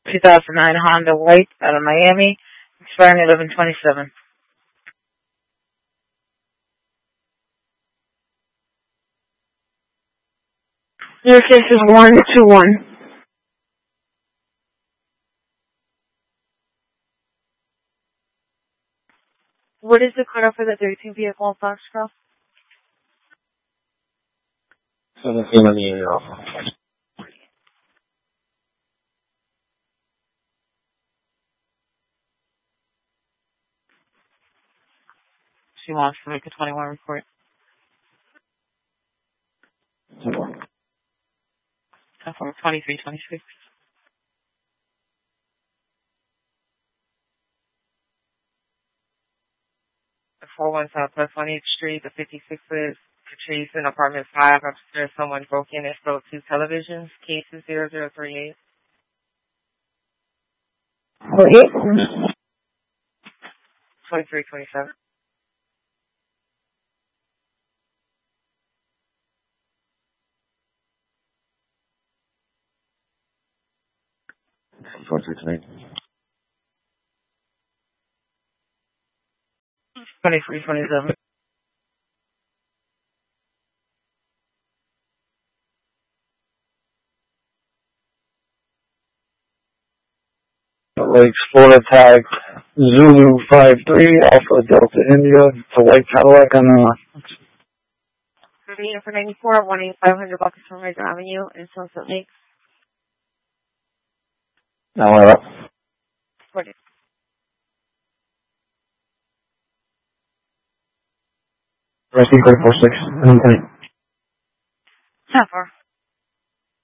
2009 Honda White out of Miami, expiring 11/27. Your case is 121. What is the cutoff for the 13 vehicle in Foxcroft? 17 on the email. She wants to make a 21 report. From 2326. The 41 Southwest 28th Street, the 56 is Patrice in apartment 5. Upstairs, someone broke in and stole 2 televisions. Case is 0038. 2327. What's its name? 2327. Lakes, Florida tag Zulu 53 Alpha Delta India. It's a white Cadillac on the left. For 94, 18500 Buckets from Ridge Avenue in Sunset Lakes. Now we're up. 40. Resting 446. 10-4.